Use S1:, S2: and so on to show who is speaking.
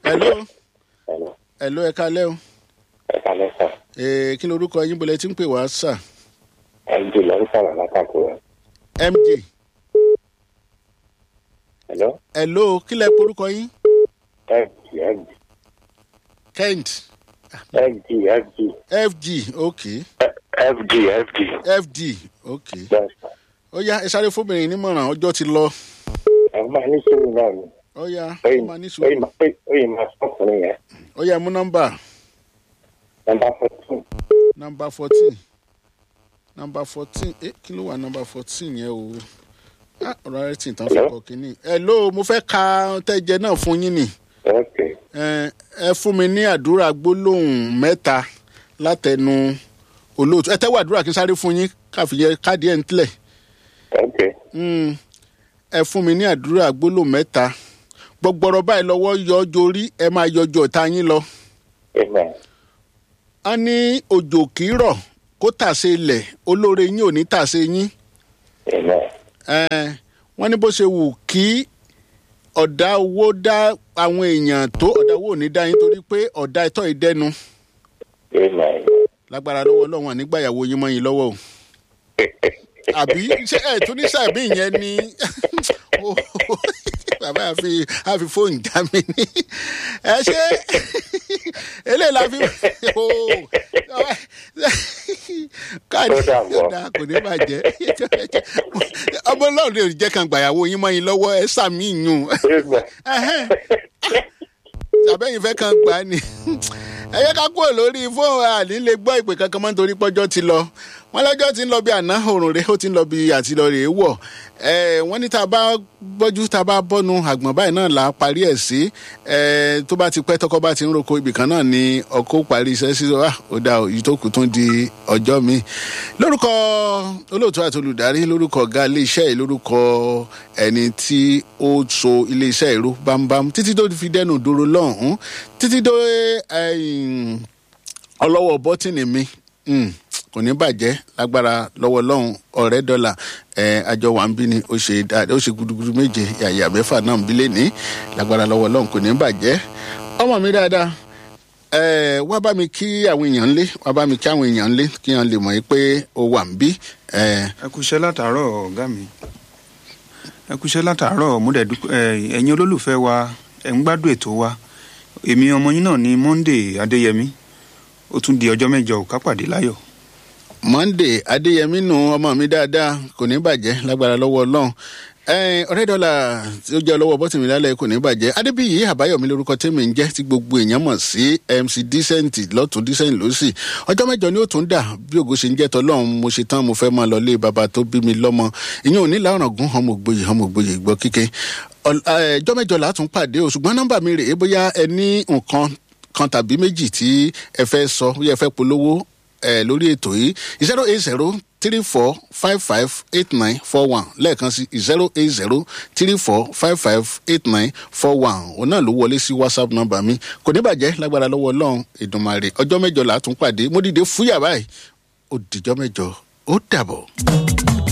S1: hello
S2: Hello.
S1: hello ẹ kálẹ́ o.
S2: Ẹ kálẹ́ sà.
S1: Kí lorúkọ yín bọ́lẹ̀ tí ń pè wá sà?
S2: MD ló ń sọ̀rọ̀ látàkùrẹ́.
S1: MJ.
S2: Hello.
S1: Hello, kí lẹ porúkọ yín?
S2: FG.
S1: Kent. FG, okay.
S2: FG.
S1: Okay.
S2: Yes, sir.
S1: Ó yá, ẹ sáré fóbìnrin nímọ̀ràn, ọjọ́ ti lọ.
S2: Ẹ máa ní sùúrù náà ni.
S1: Ó yá, ó máa ní sùúrù.
S2: Ó yìí máa sọ́kùnrin yẹn.
S1: Ó yá, mú nọ́mbà.
S2: Number 14.
S1: Number 14. Number 14. Kí ló wà number 14 yẹn o? Ọ̀rọ̀ rẹ̀ tí ń tán fún kọ́kínní. Hello, mo fẹ́ ka tẹ́jẹ náà fún yín ni.
S2: Okay.
S1: Ẹ fún mi ní àdúrà gbólóhùn 3 látẹnu olóòtú. Ẹ tẹ́wọ́ àdúrà kí n sáré fún yín káfíyẹ káàdì ẹ̀ ń tilẹ̀.
S2: Okay.
S1: Ẹ fún mi ní àdúrà gbólóhùn 3. Gbọgbọrọ báyìí lọ́wọ́ yọ jorí ẹ máa yọjọ ọ̀tá yín lọ.
S2: Amen.
S1: A ní òjò kì í rọ̀ kó tàsé ilẹ̀ olóore yín ò ní tàsé yín.
S2: Amen.
S1: Wọ́n ní bó ṣe wù kí ọ̀dà owó dá àwọn èèyàn tó ọ̀dà owó ò ní dá yín torí pé ọ̀dà ẹ̀tọ́ ìdẹ́nu.
S2: Amen.
S1: Lágbára lọ́wọ́ Ọlọ́run nígbàyàwó yín mọ́ yín lọ́wọ́ o. Àbí ṣé ẹ̀ tún ní sàbí yẹn ni bàbá àfi fóònù já mi ní. Ẹ ṣe eléyìí la fi káàdì ọ̀dà kò ní bàjẹ́. Ọmọ Ọlọ́run lè jẹ́ kan gbàyàwó yín mọ́ yín lọ́wọ́ ẹ sàmì yùn. Àbẹ́yìn fẹ́ kan gbà ni. Ẹ yẹ ká kúrò lórí fóònù àní lè gbọ́ ìpè kankan mọ́ nítorí pọ́jọ́ ti lọ. Wọ́n lọ́jọ́ ti ń lọ bí àná òrùn rẹ̀ ó ti ń lọ bí àtìlọ rẹ̀ wọ̀. Wọ́n ní tá a bá bọ́jú tá a bá bọ́nu àgbọ̀n báyìí náà là á parí ẹ̀ sí. Tó bá ti pẹ́ tọ́kọ bá ti ń roko ibì kan náà ni ọkọ parí iṣẹ́ sí wa ó dá òyì tó kù tún di ọjọ́ mi. Lórúkọ olóòtú àti olùdarí lórúkọ ọ̀gá iléeṣẹ́ yìí lórúkọ ẹni tí ó so iléeṣẹ́ ìró bámbám títí tó fi dẹnu dúró lọ́hùn-ún títí tó ọlọ́wọ́ bọ́tìnì mi kò ní bàjẹ́ lágbára lọ́wọ́ lọ́hùn ọ̀rẹ́ dọ́là àjọ wà ń bí ni ó ṣe gudugudu méje yàyà mẹ́fà náà ń bí lẹ́ni lágbára lọ́wọ́ lọ́hùn kò ní bàjẹ́ ọmọ mi dáadáa wá bá mi kí àwọn èèyàn ńlé wá bá mi kí àwọn èèyàn ńlé kí wọ́n lè mọ̀ pé ó wà ń bí.
S3: Ẹ kúṣẹ́ látàárọ̀ ọ̀gá mi ẹ kúṣẹ́ látàárọ̀ mo dẹ̀ dúpẹ́ ẹ̀yin olólùfẹ́ wa ẹ̀ ń gbádùn ètò wa èmi ọmọ yín náà ní Monday Adéyẹmí ó tún di ọjọ́ mẹ́jọ ká pàdé láyọ̀.
S1: Monday Adéyẹmí nù ọmọ mi dáadáa kò ní bàjẹ́ lágbára lọ́wọ́ Ọlọ́run ọ̀rẹ́ dọ́là tí ó jẹ́ ọlọ́wọ́ bọ́tìmí lálẹ́ kò ní bàjẹ́ Adébíyì Àbáyọ̀mí lórúkọ tèmi ń jẹ́ tí gbogbo èèyàn mọ̀ sí MC Decent lọ́tún Decent lọ́sì ọjọ́ mẹ́jọ ni ó tún dà bí ògo ṣe ń jẹ́ tọ́lọ́run mo ṣe tán mo fẹ́ máa lọ lé bàbá tó bí mi lọ́mọ ìyẹn ò ní láọ̀ràn gún ọmọ ògbóyè gbọ́ kíkẹ́ ọjọ́ mẹ́jọ là á tún pàdé o ṣùgbọ́n nọ́mbà mi rèé bóyá ẹ ní nǹkan kan tàbí méjì tí ẹ fẹ́ sọ bóyá ẹ fẹ́ polówó lórí ètò yìí 08034558941 lẹ́ẹ̀kan sí 08034558941 òun náà ló wọlé sí WhatsApp nọ́mbà mi kò ní bàjẹ́ lágbára lọ́wọ́ Ọlọ́run Èdùmàrè ọjọ́ mẹ́jọ là á tún pàdé mo dìde fúyà báyìí ó dìjọ́ mẹ́jọ ó dàbọ̀.